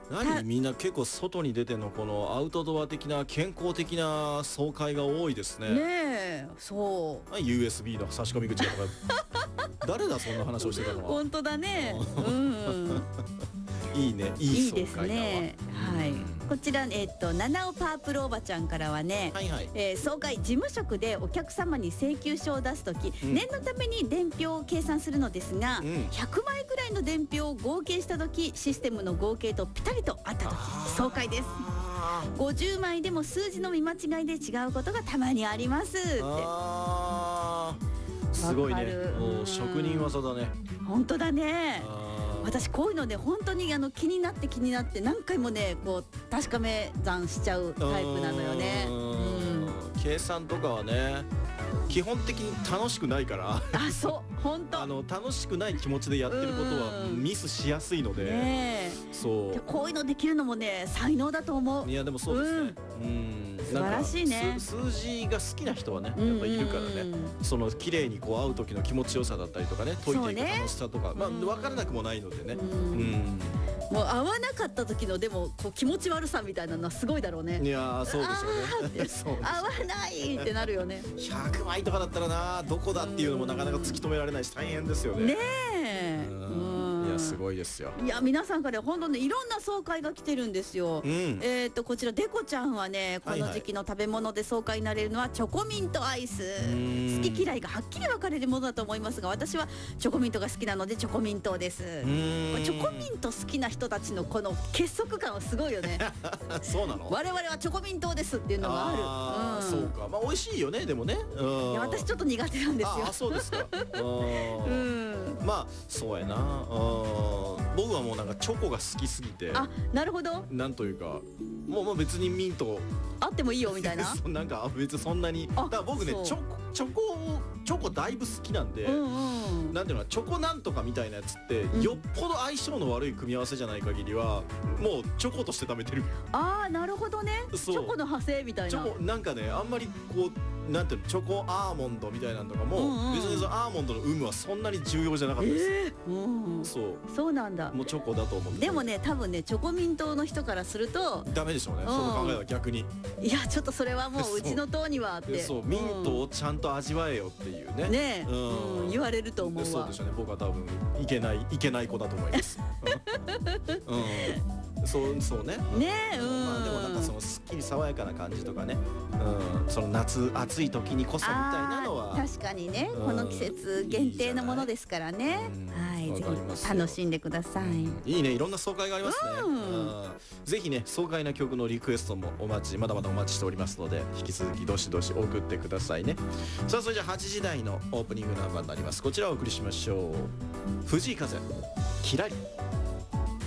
何みんな結構外に出てのこのアウトドア的な健康的な爽快が多いですね。 ねえ、そう。 USB の差し込み口がとか誰だそんな話をしてたのは。 本当だね。うん。 いいね、いい爽快だわ。いいですね。はい。こちら七尾パープルおばちゃんからはね、 はいはい、 総会事務職でお客様に請求書を出すとき、念のために伝票を計算するのですが、100枚ぐらいの伝票を合計したとき、システムの合計とピタリと合ったとき総会です。50枚でも数字の見間違いで違うことがたまにありますって。 すごいね。職人技だね。 本当だね。私こういうので本当に気になって何回もねこう確かめ算しちゃうタイプなのよね。 計算とかはね基本的に楽しくないからそう本当楽しくない気持ちでやってることはミスしやすいので、 ね、そうこういうのできるのもね才能だと思う。 いやでもそうですね。 素晴らしいね。 数字が好きな人はねやっぱいるからね。その綺麗にこう会う時の気持ちよさだったりとかね、解いていく楽しさとか、まあ分からなくもないのでね。もう会わなかった時のでもこう気持ち悪さみたいなのはすごいだろうね。いやそうでしょうね。合わないってなるよね。100枚とかだったらなどこだっていうのもなかなか突き止められないし大変ですよね。 ねえ。 いやすごいですよ。 いや皆さんから本当ねいろんな爽快が来てるんですよ。こちらデコちゃんはねこの時期の食べ物で爽快になれるのはチョコミントアイス。好き嫌いがはっきり分かれるものだと思いますが、私はチョコミントが好きなのでチョコミントです。チョコミント好きな人たちのこの結束感はすごいよね。 そうなの？ 我々はチョコミントですっていうのがある。 そうか。まあ美味しいよねでもね。 いや私ちょっと苦手なんですよ。 そうですか。まあそうやな。僕はもうなんかチョコが好きすぎて。 なるほど。 なんというかもう別にミントあってもいいよみたいな。 なんか別にそんなに。だから僕ねチョコだいぶ好きなんで。なんていうのチョコなんとかみたいなやつってよっぽど相性の悪い組み合わせじゃない限りはもうチョコとして食べてる。 なるほどね。チョコの派生みたいな。 チョコなんかねあんまりこうなんていうのチョコアーモンドみたいなのとかも別にそのアーモンドの有無はそんなに重要じゃなかったです。そうなんだ。もうチョコだと思って。 でもね多分ねチョコミン党の人からするとダメでしょうね。その考えは逆に。 いやちょっとそれはもううちの党にはって。 そうミントをちゃんと味わえよっていうね。 ね言われると思うわ。 そうでしょうね。僕は多分いけない子だと思います。そうね。でもなんかそのすっきり爽やかな感じとかね。その夏暑い時にこそみたいなのは確かにねこの季節限定のものですからね。はいぜひ楽しんでください。 いいねいろんな爽快がありますね。ぜひね爽快な曲のリクエストもまだまだお待ちしておりますので引き続きどしどし送ってくださいね。さあそれじゃあ8時台のオープニングナンバーになります。こちらをお送りしましょう。藤井風キラリ。